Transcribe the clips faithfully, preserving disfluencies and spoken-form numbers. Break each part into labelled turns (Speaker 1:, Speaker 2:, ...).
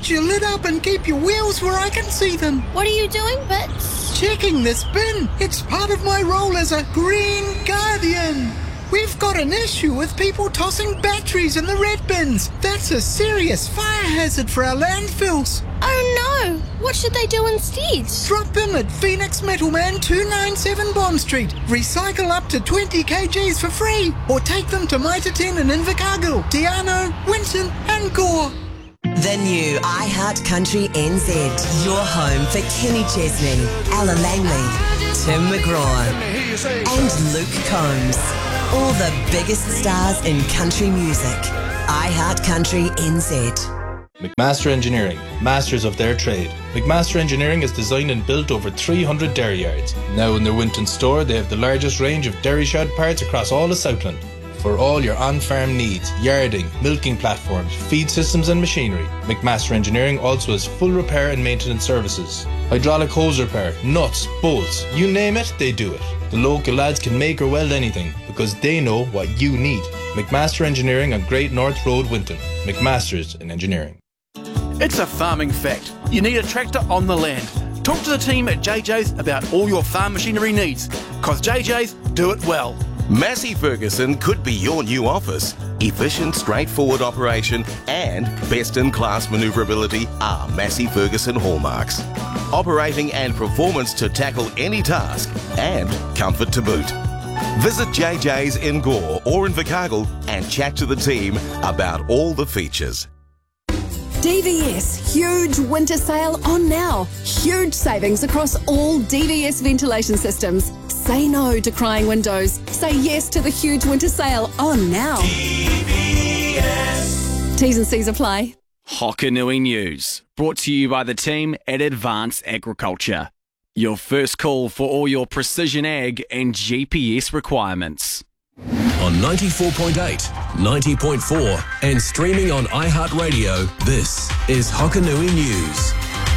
Speaker 1: Hold your lid up and keep your wheels where I can see them.
Speaker 2: What are you doing, Bits?
Speaker 1: Checking this bin. It's part of my role as a Green Guardian. We've got an issue with people tossing batteries in the red bins. That's a serious fire hazard for our landfills.
Speaker 2: Oh no! What should they do instead?
Speaker 1: Drop them at Phoenix Metalman two ninety-seven Bond Street. Recycle up to twenty kilograms for free. Or take them to Mitre ten in Invercargill, Te Anau, Winton and Gore.
Speaker 3: The new iHeart Country N Z. Your home for Kenny Chesney, Ella Langley, Tim McGraw and Luke Combs. All the biggest stars in country music. iHeart Country N Z.
Speaker 4: McMaster Engineering, masters of their trade. McMaster Engineering has designed and built over three hundred dairy yards. Now in their Winton store, they have the largest range of dairy shed parts across all of Southland. For all your on-farm needs, yarding, milking platforms, feed systems and machinery, McMaster Engineering also has full repair and maintenance services. Hydraulic hose repair, nuts, bolts, you name it, they do it. The local lads can make or weld anything because they know what you need. McMaster Engineering on Great North Road, Winton. McMaster's in Engineering.
Speaker 5: It's a farming fact. You need a tractor on the land. Talk to the team at J J's about all your farm machinery needs, because J J's do it well.
Speaker 6: Massey Ferguson could be your new office. Efficient, straightforward operation and best-in-class manoeuvrability are Massey Ferguson hallmarks. Operating and performance to tackle any task and comfort to boot. Visit J J's in Gore or in Invercargill and chat to the team about all the features.
Speaker 7: D V S, huge winter sale on now. Huge savings across all D V S ventilation systems. Say no to crying windows. Say yes to the huge winter sale on now. D V S. T's and C's apply.
Speaker 8: Hokanui News, brought to you by the team at Advanced Agriculture. Your first call for all your precision ag and G P S requirements.
Speaker 9: On ninety-four point eight, ninety point four and streaming on iHeartRadio, this is Hokanui News.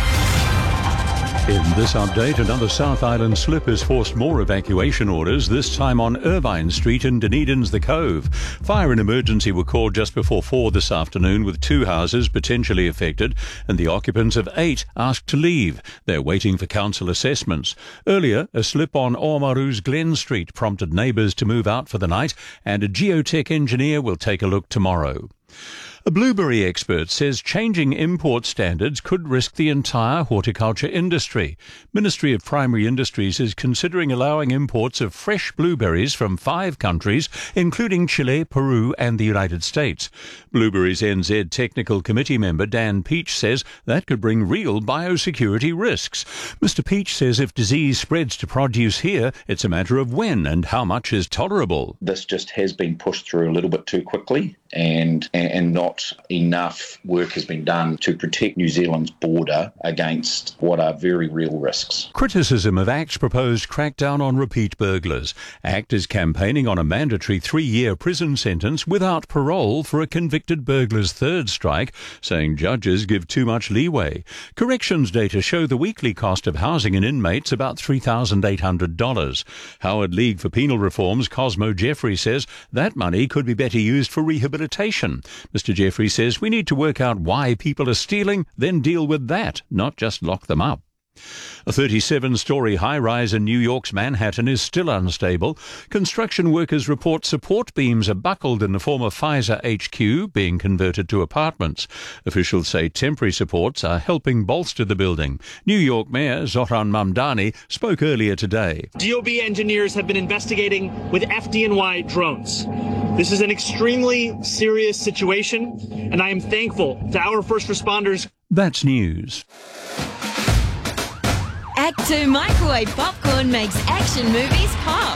Speaker 10: In this update, another South Island slip has forced more evacuation orders, this time on Irvine Street in Dunedin's The Cove. Fire and emergency were called just before four this afternoon, with two houses potentially affected and the occupants of eight asked to leave. They're waiting for council assessments. Earlier, a slip on Oamaru's Glen Street prompted neighbours to move out for the night, and a geotech engineer will take a look tomorrow. A blueberry expert says changing import standards could risk the entire horticulture industry. Ministry of Primary Industries is considering allowing imports of fresh blueberries from five countries, including Chile, Peru and the United States. Blueberries N Z Technical Committee member Dan Peach says that could bring real biosecurity risks. Mister Peach says if disease spreads to produce here, it's a matter of when and how much is tolerable.
Speaker 11: This just has been pushed through a little bit too quickly, and and not enough work has been done to protect New Zealand's border against what are very real risks.
Speaker 10: Criticism of Act's proposed crackdown on repeat burglars. Act is campaigning on a mandatory three-year prison sentence without parole for a convicted burglar's third strike, saying judges give too much leeway. Corrections data show the weekly cost of housing an inmate's about three thousand eight hundred dollars. Howard League for Penal Reform's Cosmo Jeffrey says that money could be better used for rehabilitation. Mister Jeffrey says we need to work out why people are stealing, then deal with that, not just lock them up. A thirty-seven-storey high-rise in New York's Manhattan is still unstable. Construction workers report support beams are buckled in the former Pfizer H Q, being converted to apartments. Officials say temporary supports are helping bolster the building. New York Mayor Zoran Mamdani spoke earlier today.
Speaker 12: D O B engineers have been investigating with F D N Y drones. This is an extremely serious situation, and I am thankful to our first responders.
Speaker 10: That's news.
Speaker 13: Act two Microwave Popcorn makes action movies pop.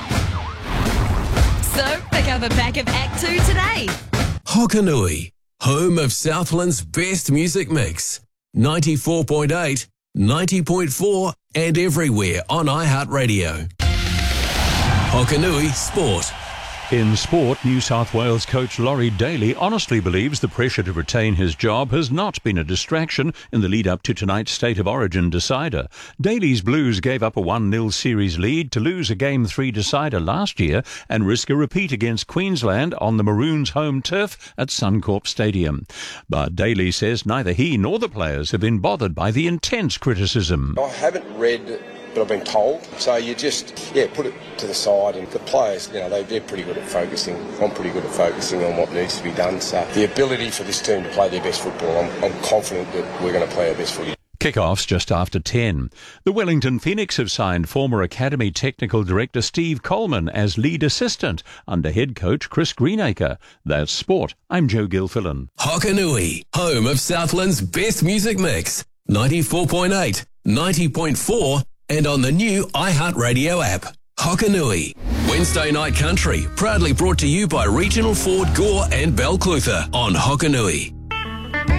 Speaker 13: So pick up a pack of Act two today.
Speaker 9: Hokanui, home of Southland's best music mix. ninety-four point eight, ninety point four and everywhere on iHeartRadio. Hokanui Sport.
Speaker 10: In sport, New South Wales coach Laurie Daly honestly believes the pressure to retain his job has not been a distraction in the lead-up to tonight's State of Origin decider. Daly's Blues gave up a one nil series lead to lose a Game three decider last year and risk a repeat against Queensland on the Maroons' home turf at Suncorp Stadium. But Daly says neither he nor the players have been bothered by the intense criticism.
Speaker 14: I haven't read, but I've been told. So you just, yeah, put it to the side. And the players, you know, they, they're pretty good at focusing. I'm pretty good at focusing on what needs to be done. So the ability for this team to play their best football, I'm, I'm confident that we're going to play our best football.
Speaker 10: Kick-offs just after ten. The Wellington Phoenix have signed former Academy Technical Director Steve Coleman as lead assistant under head coach Chris Greenacre. That's sport. I'm Joe Gilfillan.
Speaker 9: Hokanui, home of Southland's best music mix. ninety-four point eight, ninety point four and on the new iHeartRadio app. Hokanui. Wednesday Night Country, proudly brought to you by Regional Ford Gore and Balclutha on Hokanui.